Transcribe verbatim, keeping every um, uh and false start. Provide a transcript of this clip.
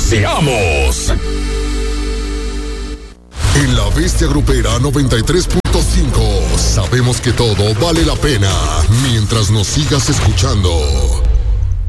¡Iniciamos! En La Bestia Grupera noventa y tres punto cinco sabemos que todo vale la pena mientras nos sigas escuchando.